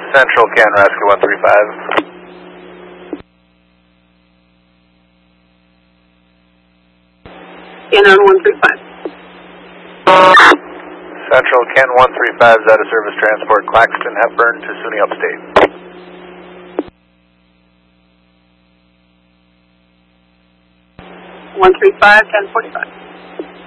Central Ken Rescue 135. Ken on 135. Central Ken 135 is out of service transport Claxton Hepburn to SUNY Upstate. 135, 1045.